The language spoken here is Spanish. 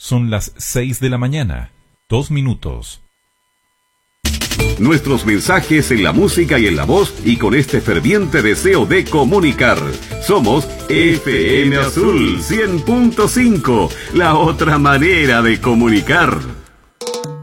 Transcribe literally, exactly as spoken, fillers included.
Son las seis de la mañana, dos minutos. Nuestros mensajes en la música y en la voz, y con este ferviente deseo de comunicar. Somos F M Azul cien punto cinco, la otra manera de comunicar.